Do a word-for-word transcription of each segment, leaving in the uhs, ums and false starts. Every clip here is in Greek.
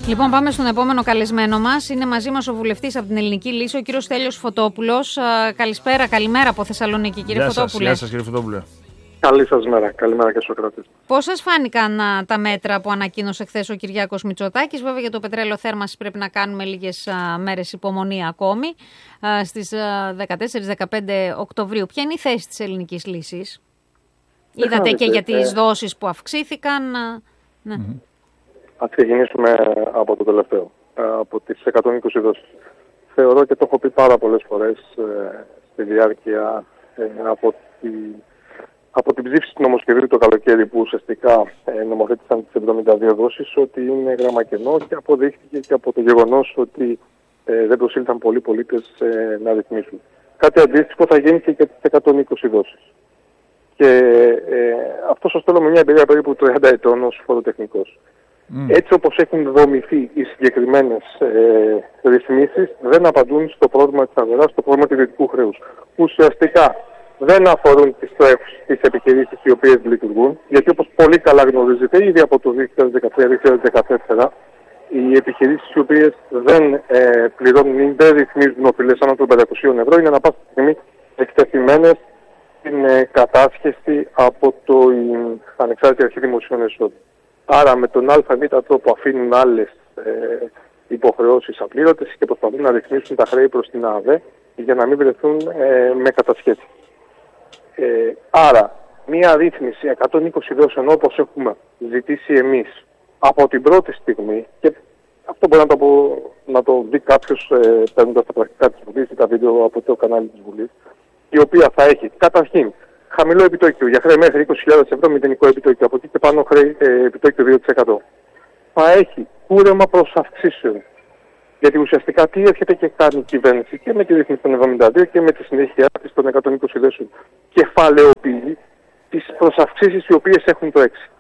Λοιπόν, πάμε στον επόμενο καλεσμένο μας. Είναι μαζί μας ο βουλευτής από την Ελληνική Λύση, ο κύριος Στέλιος Φωτόπουλος. Καλησπέρα, καλημέρα από Θεσσαλονίκη, κύριε Γεια Φωτόπουλε. Γεια σας, κύριε Φωτόπουλε. Καλή σας μέρα. Καλημέρα και Σοκράτη. Πώς σας φάνηκαν α, τα μέτρα που ανακοίνωσε χθες ο Κυριάκος Μητσοτάκης? Βέβαια, για το πετρέλαιο θέρμανσης πρέπει να κάνουμε λίγες α, μέρες υπομονή ακόμη. Α, στις δεκατέσσερις δεκαπέντε Οκτωβρίου. Ποια είναι η θέση της Ελληνικής Λύσης? Είδατε και για τις δόσεις που αυξήθηκαν. Α, ναι. Mm-hmm. Ας ξεκινήσουμε από το τελευταίο, από τις εκατόν είκοσι δόσεις. Θεωρώ και το έχω πει πάρα πολλές φορές ε, στη διάρκεια ε, από, τη, από την ψήφιση του νομοσχεδίου το καλοκαίρι που ουσιαστικά ε, νομοθέτησαν τις εβδομήντα δύο δόσεις, ότι είναι γραμμακενό και αποδείχθηκε και από το γεγονός ότι ε, δεν προσήλθαν πολλοί πολίτες ε, να ρυθμίσουν. Κάτι αντίστοιχο θα γίνει και για τις εκατόν είκοσι δόσεις. Και ε, αυτό σας θέλω με μια εμπειρία περίπου τριάντα ετών ως φοροτεχνικός. Mm. Έτσι όπως έχουν δομηθεί οι συγκεκριμένες ε, ρυθμίσεις, δεν απαντούν στο πρόβλημα της αγοράς, στο πρόβλημα του ιδιωτικού χρέους. Ουσιαστικά δεν αφορούν τις τρέχουσες τις επιχειρήσεις οι οποίες λειτουργούν, γιατί όπως πολύ καλά γνωρίζετε, ήδη από το δύο χιλιάδες δεκατρία δύο χιλιάδες δεκατέσσερα οι επιχειρήσεις οι οποίες δεν ε, πληρώνουν ή δεν ρυθμίζουν οφειλές άνω των πεντακόσια ευρώ είναι ανα πάσα στιγμή εκτεθειμένες στην ε, κατάσχεση από το ε, Ανεξάρτητη Αρχή Δημοσίων Εσόδων. Άρα με τον ΑΒ τρόπο αφήνουν άλλες ε, υποχρεώσεις απλήρωτες και προσπαθούν να ρυθμίσουν τα χρέη προς την ΑΒ για να μην βρεθούν ε, με κατασχέση. Ε, άρα μία ρύθμιση εκατόν είκοσι δόσεων όπως έχουμε ζητήσει εμείς από την πρώτη στιγμή, και αυτό μπορεί να το, πω, να το δει κάποιος ε, παίρνοντας τα πρακτικά της Βουλής ή τα βίντεο από το κανάλι της Βουλής, η οποία θα έχει καταρχήν χαμηλό επιτόκιο για χρέη μέχρι είκοσι χιλιάδες ευρώ, μηδενικό επιτόκιο, από εκεί και πάνω χρέη, ε, επιτόκιο δύο τοις εκατό. Θα έχει κούρεμα προς αυξήσεων. Γιατί ουσιαστικά τι έρχεται και κάνει η κυβέρνηση και με τη ρύθμιση των εβδομήντα δύο και με τη συνέχεια της των εκατόν είκοσι δόσεων. Κεφαλαιοποιεί τις προσαυξήσεις οι οποίες έχουν τρέξει.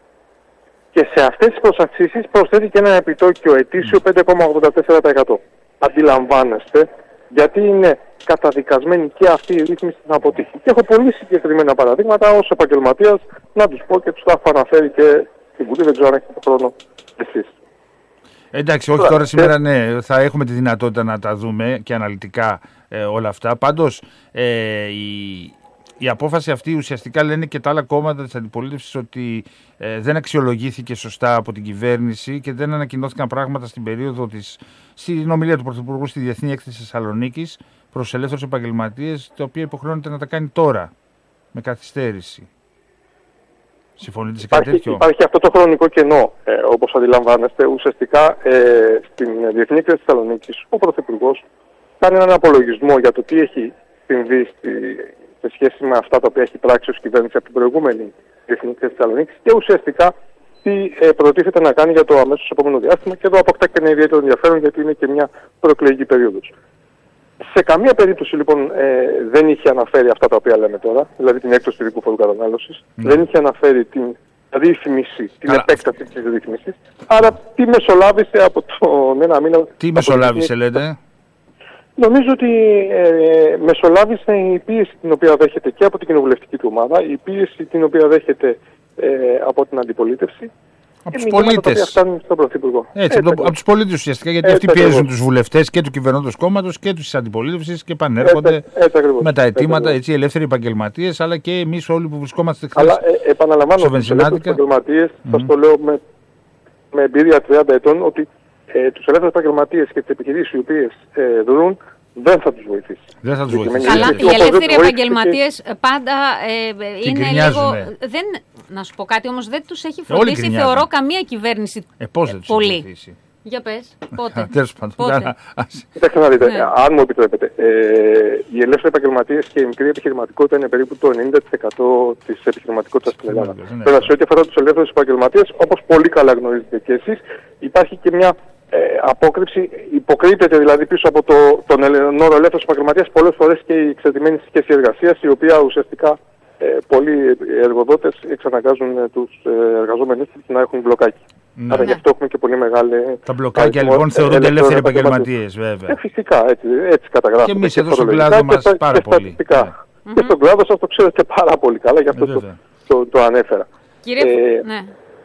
Και σε αυτές τις προσαυξήσεις προσθέτει και ένα επιτόκιο ετήσιο πέντε κόμμα ογδόντα τέσσερα τοις εκατό. Αντιλαμβάνεστε γιατί είναι καταδικασμένη και αυτή η ρύθμιση να αποτύχει. Και έχω πολύ συγκεκριμένα παραδείγματα ως επαγγελματίας να τους πω και τους τα έχω αναφέρει και στην Βουλή, δεν ξέρω αν έχετε χρόνο εσείς. Εντάξει, όχι τώρα σήμερα, ναι, θα έχουμε τη δυνατότητα να τα δούμε και αναλυτικά ε, όλα αυτά. Πάντως, ε, η, η απόφαση αυτή ουσιαστικά λένε και τα άλλα κόμματα της αντιπολίτευσης ότι ε, δεν αξιολογήθηκε σωστά από την κυβέρνηση και δεν ανακοινώθηκαν πράγματα στην περίοδο της, στην ομιλία του Πρωθυπουργού στη Διεθνή Έκθεση Θεσσαλονίκης προς ελεύθερους επαγγελματίες, τα οποία υποχρεώνεται να τα κάνει τώρα, με καθυστέρηση. Συμφωνείτε σε κάτι τέτοιο? Υπάρχει αυτό το χρονικό κενό, ε, όπως αντιλαμβάνεστε. Ουσιαστικά ε, στην Διεθνή Έκθεση Θεσσαλονίκης ο Πρωθυπουργός κάνει έναν απολογισμό για το τι έχει συμβεί στη, σε σχέση με αυτά τα οποία έχει πράξει ως κυβέρνηση από την προηγούμενη Διεθνή Έκθεση Θεσσαλονίκης και ουσιαστικά τι ε, προτίθεται να κάνει για το αμέσως επόμενο διάστημα, και εδώ αποκτά και ένα ιδιαίτερο ενδιαφέρον γιατί είναι και μια προεκλογική περίοδος. Σε καμία περίπτωση λοιπόν ε, δεν είχε αναφέρει αυτά τα οποία λέμε τώρα, δηλαδή την έκπτωση του ειδικού φόρου κατανάλωσης, mm. δεν είχε αναφέρει την ρύθμιση, την Άρα. επέκταση της ρύθμισης, άρα τι μεσολάβησε από τον ένα μήνα... Τι μεσολάβησε την... λέτε? Νομίζω ότι ε, μεσολάβησε η πίεση την οποία δέχεται και από την κοινοβουλευτική του ομάδα, η πίεση την οποία δέχεται ε, από την αντιπολίτευση. Από τους πολίτες. Έτσι, από, από τους πολίτες ουσιαστικά, γιατί έτσι, αυτοί πιέζουν τους βουλευτές και του κυβερνώντος κόμματος και τους αντιπολίτευσης και πανέρχονται έτσι, έτσι, με τα αιτήματα, έτσι, οι ελεύθεροι επαγγελματίες, αλλά και εμείς όλοι που βρισκόμαστε χθες. Αλλά ε, επαναλαμβάνω, τους ελεύθερους επαγγελματίες, mm-hmm. σας το λέω με, με εμπειρία τριάντα ετών, ότι ε, τους ελεύθερους επαγγελματίες και τις επιχειρήσεις οι οποίες ε, δρούν, δεν θα τους βοηθήσει. Δεν θα τους βοηθήσει. Αλλά οι ελεύθεροι επαγγελματίες και... πάντα ε, είναι λίγο... Δεν, να σου πω κάτι όμως, δεν τους έχει φροντίσει, θεωρώ, καμία κυβέρνηση ε, πώς δεν τους πολύ. Έχει βοηθήσει. Για πες, πότε. Τέλος πάντων. Κοιτάξτε να δείτε, αν μου επιτρέπετε, ε, οι ελεύθεροι επαγγελματίες και η μικρή επιχειρηματικότητα είναι περίπου το ενενήντα τοις εκατό της επιχειρηματικότητας στην Ελλάδα. Βέβαια, σε ό,τι αφορά τους ελεύθερους επαγγελματίες, όπως πολύ καλά γνωρίζετε και εσείς, υπάρχει και μια ε, απόκρυψη, υποκρύπτεται δηλαδή πίσω από το, τον όρο ελεύθερος επαγγελματίας πολλές φορές και η εξαρτημένη σχέση εργασίας, η οποία ουσιαστικά ε, πολλοί εργοδότες εξαναγκάζουν ε, τους ε, εργαζόμενους να έχουν μπλοκάκι. Ναι. Άρα γι' αυτό έχουμε και πολύ μεγάλη... Τα μπλοκάκια λοιπόν θεωρούνται ελεύθεροι επαγγελματίες, βέβαια. Ε, φυσικά, έτσι, έτσι καταγράφονται. Και εμείς εδώ στον κλάδο μας και πάρα και πολύ. Ναι. Mm-hmm. Και στον κλάδο σας το ξέρετε πάρα πολύ καλά, γι' αυτό ε, το, το, το ανέφερα. Κύριε... Ε, ναι.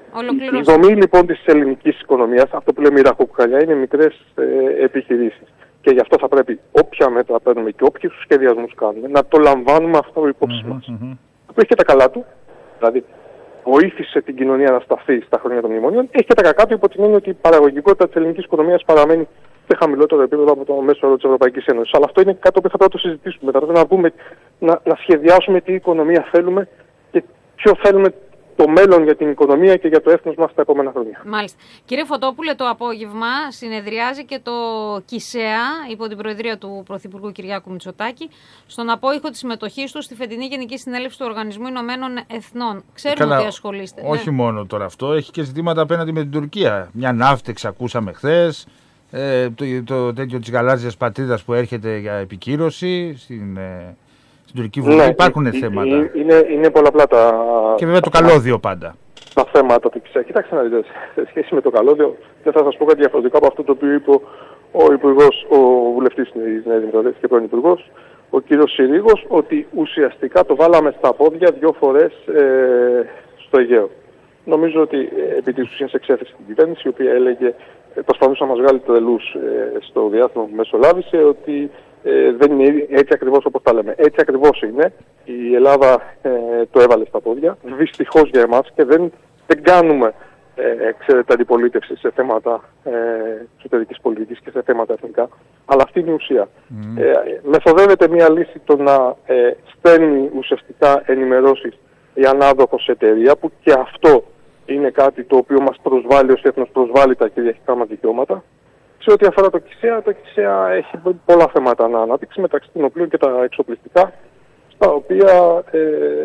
Ολοκληρώσαμε. Η δομή λοιπόν της ελληνικής οικονομίας, αυτό που λέμε η ραχοκοκαλιά, είναι μικρές ε, επιχειρήσεις. Και γι' αυτό θα πρέπει όποια μέτρα παίρνουμε και όποιους σχεδιασμούς κάνουμε, να το λαμβάνουμε αυτό υπόψη Mm-hmm, μας. mm-hmm. Που έχει και τα καλά του, δηλαδή βοήθησε την κοινωνία να σταθεί στα χρόνια των μνημονίων, έχει και τα κακά του υπό την έννοια ότι η παραγωγικότητα της ελληνικής οικονομίας παραμένει σε χαμηλότερο επίπεδο από το μέσο όρο της Ευρωπαϊκής Ένωσης. Αλλά αυτό είναι κάτι που θα πρέπει να το συζητήσουμε. Θα πρέπει να, πούμε, να, να σχεδιάσουμε τι οικονομία θέλουμε και ποιο θέλουμε το μέλλον για την οικονομία και για το έθνος μας τα επόμενα χρόνια. Μάλιστα. Κύριε Φωτόπουλε, το απόγευμα συνεδριάζει και το ΚΙΣΕΑ υπό την προεδρία του Πρωθυπουργού Κυριάκου Μητσοτάκη στον απόϊχο της συμμετοχής του στη φετινή Γενική Συνέλευση του Οργανισμού Ινωμένων Εθνών. Ξέρουμε Καλά, ότι ασχολείστε. Όχι ναι. μόνο τώρα αυτό, έχει και ζητήματα απέναντι με την Τουρκία. Μια ναύτεξ ακούσαμε χθες. Ε, το, το τέτοιο της γαλάζιας πατρίδας που έρχεται για επικύρωση στην, ε, στην Τουρκική Βουλή. Ναι, υπάρχουν ε, θέματα. Είναι, είναι πολλαπλά τα... Και βέβαια το καλώδιο πάντα. Τα θέματα του ΚΙΣΕΑ. Κοιτάξτε να δείτε, σε σχέση με το καλώδιο, δεν θα σας πω κάτι διαφορετικό από αυτό το οποίο είπε ο υπουργός, ο βουλευτής της Νέας Δημοκρατίας και πρώην υπουργός, ο κύριος Συρίγος, ότι ουσιαστικά το βάλαμε στα πόδια δύο φορές ε, στο Αιγαίο. Νομίζω ότι ε, επί της ουσίας εξέθεσε την κυβέρνηση, η οποία έλεγε, προσπαθούσε να μας βγάλει τρελούς ε, στο διάστημα που μεσολάβησε, ότι ε, δεν είναι έτσι ακριβώς όπως τα λέμε. Έτσι ακριβώς είναι. Η Ελλάδα ε, το έβαλε στα πόδια, δυστυχώς για εμάς, και δεν, δεν κάνουμε ε, ξέρετε, αντιπολίτευση σε θέματα ε, εξωτερικής πολιτικής και σε θέματα εθνικά, αλλά αυτή είναι η ουσία. Mm. Ε, μεθοδεύεται μια λύση το να ε, στέλνει ουσιαστικά ενημερώσεις η ανάδοχος εταιρεία, που και αυτό είναι κάτι το οποίο μας προσβάλλει ως έθνος, προσβάλλει τα κυριαρχικά μας δικαιώματα. Σε ό,τι αφορά το ΚΙΣΕΑ, το ΚΙΣΕΑ έχει πολλά θέματα να αναπτύξει, μεταξύ των οποίων και τα εξοπλιστικά, στα οποία ε,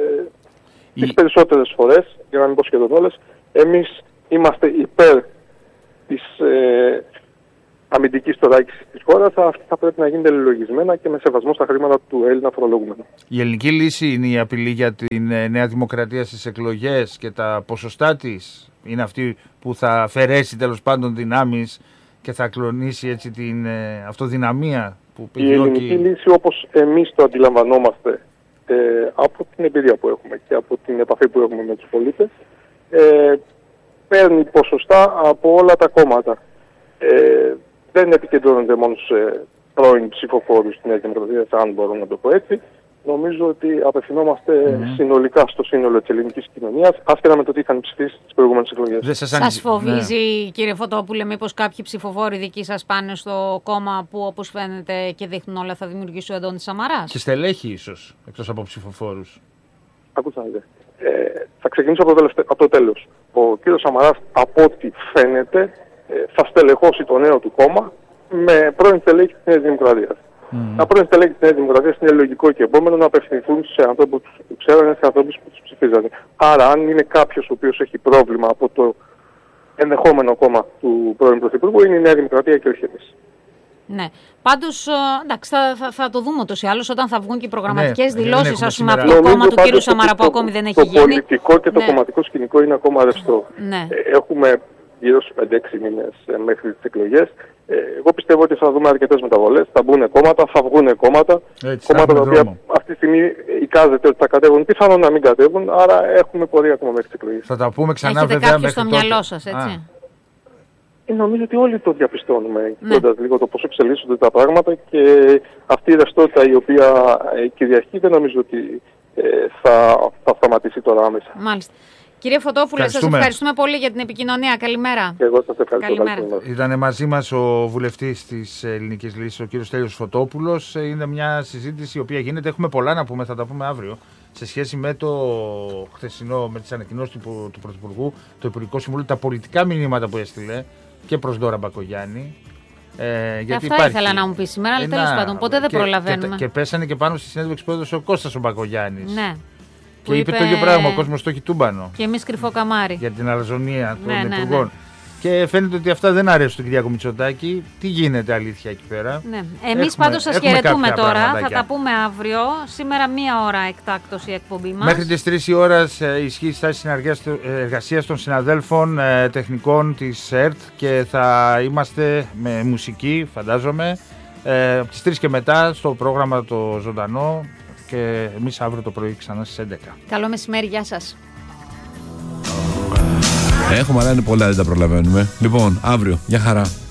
η... τις περισσότερες φορές, για να μην πω σχεδόν όλες, εμείς είμαστε υπέρ της ε, αμυντικής θωράκισης της χώρας. Αυτή θα πρέπει να γίνεται λογισμένα και με σεβασμό στα χρήματα του Έλληνα φορολογούμενου. Η ελληνική λύση είναι η απειλή για την Νέα Δημοκρατία στις εκλογές και τα ποσοστά της είναι αυτή που θα αφαιρέσει τέλος πάντων δυνάμεις και θα κλονίσει έτσι την ε, αυτοδυναμία που η ελληνική λύση, όπως εμείς το αντιλαμβανόμαστε ε, από την εμπειρία που έχουμε και από την επαφή που έχουμε με τους πολίτες, ε, παίρνει ποσοστά από όλα τα κόμματα. Ε, δεν επικεντρώνονται μόνο σε πρώην ψηφοφόρους της Νέας Δημοκρατίας, αν μπορώ να το πω έτσι. Νομίζω ότι απευθυνόμαστε mm-hmm. συνολικά στο σύνολο της ελληνικής κοινωνίας, άσχετα με το τι είχαν ψηφίσει τις προηγούμενες εκλογές. Σας, σας φοβίζει, ναι. κύριε Φωτόπουλε, μήπως κάποιοι ψηφοφόροι δικοί σας πάνε στο κόμμα που, όπως φαίνεται και δείχνουν όλα, θα δημιουργήσει ο Αντώνης Σαμαράς? Και στελέχη ίσως, εκτός από ψηφοφόρους. Ακούστε να δείτε. Ε, θα ξεκινήσω από το, τελευταί, από το τέλος. Ο κύριος Σαμαράς, από ό,τι φαίνεται, ε, θα στελεχώσει το νέο του κόμμα με πρώην στελέχη της Νέας Δημοκρατίας. Mm. Τα πρώην στελέχη της Νέας Δημοκρατίας είναι λογικό και επόμενο να απευθυνθούν σε ανθρώπους που ξέρουν, σε ανθρώπους που τους ψηφίζανε. Άρα, αν είναι κάποιος ο οποίος έχει πρόβλημα από το ενδεχόμενο κόμμα του πρώην Πρωθυπουργού, είναι η Νέα Δημοκρατία και όχι εμείς. Ναι. Πάντως, εντάξει, θα, θα, θα το δούμε ούτως ή άλλως όταν θα βγουν και οι προγραμματικές ναι, δηλώσεις, ας πούμε, από το κόμμα του κ. Σαμαρά που ακόμη δεν έχει το γίνει. Το πολιτικό και το ναι. κομματικό σκηνικό είναι ακόμα ρευστό. Ναι. Έχουμε γύρω στους πέντε έξι μήνες μέχρι τις εκλογές. Εγώ πιστεύω ότι θα δούμε αρκετές μεταβολές, θα μπουν κόμματα, θα βγουν κόμματα. Έτσι, κόμματα τα οποία αυτή τη στιγμή εικάζεται ότι θα κατέβουν, πιθανόν να μην κατέβουν, άρα έχουμε πορεία ακόμα μέχρι τις εκλογές. Θα τα πούμε ξανά. Έχετε βέβαια κάποιο στο μυαλό σας, έτσι? Α. Ε, νομίζω ότι όλοι το διαπιστώνουμε, ναι. κοιτώντας λίγο το πώς εξελίσσονται τα πράγματα, και αυτή η ρευστότητα η οποία ε, κυριαρχεί δεν νομίζω ότι ε, θα, θα σταματήσει τώρα άμεσα. Μάλιστα. Κύριε Φωτόπουλε, σας ευχαριστούμε πολύ για την επικοινωνία. Καλημέρα. Και εγώ σας ευχαριστώ. Καλημέρα. Ήταν μαζί μας ο βουλευτής της Ελληνικής Λύσης, ο κύριος Στέλιος Φωτόπουλος. Είναι μια συζήτηση η οποία γίνεται. Έχουμε πολλά να πούμε, θα τα πούμε αύριο. Σε σχέση με το χθεσινό, με τις ανακοινώσεις του, του Πρωθυπουργού, το Υπουργικό Συμβούλιο, τα πολιτικά μηνύματα που έστειλε και προς Δώρα Μπακογιάννη. Ε, γιατί αυτά υπάρχει ήθελα να μου πει σήμερα, αλλά τέλος πάντων, ποτέ δεν και, προλαβαίνουμε. Και, και πέσανε και πάνω στη συνέντευξη που έδωσε ο Κώστας ο Μπακογιάννης. Ναι. Και είπε, είπε το ίδιο πράγμα, ο κόσμος το έχει τούμπανο. Και εμείς κρυφό καμάρι. Για την αλαζονία των ναι, υπουργών. Ναι, ναι. Και φαίνεται ότι αυτά δεν αρέσουν τον Κυριάκο Μητσοτάκη. Τι γίνεται αλήθεια εκεί πέρα? Ναι. Εμείς πάντως σας χαιρετούμε τώρα. Θα τα πούμε αύριο. Σήμερα μία ώρα εκτάκτος η εκπομπή μας. Μέχρι τις τρεις η ώρα ισχύει η στάση εργασίας των συναδέλφων ε, τεχνικών της ΕΡΤ και θα είμαστε με μουσική, φαντάζομαι, ε, από τις τρεις και μετά στο πρόγραμμα το ζωντανό. Και εμείς αύριο το πρωί ξανά στις έντεκα. Καλό μεσημέρι, γεια σας. Έχουμε, αλλά είναι πολλά, δεν τα προλαβαίνουμε. Λοιπόν, αύριο, για χαρά.